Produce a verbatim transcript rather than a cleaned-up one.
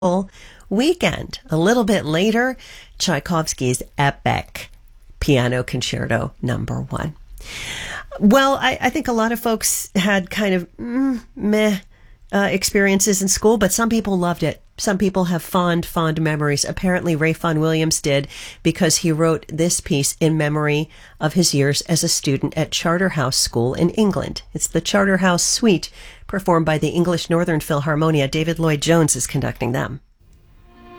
Weekend. A little bit later, Tchaikovsky's epic Piano Concerto number one. Well, I, I think a lot of folks had kind of mm, meh uh, experiences in school, but some people loved it. Some people have fond, fond memories. Apparently, Ray Vaughan Williams did, because he wrote this piece in memory of his years as a student at Charterhouse School in England. It's the Charterhouse Suite, performed by the English Northern Philharmonia. David Lloyd Jones is conducting them.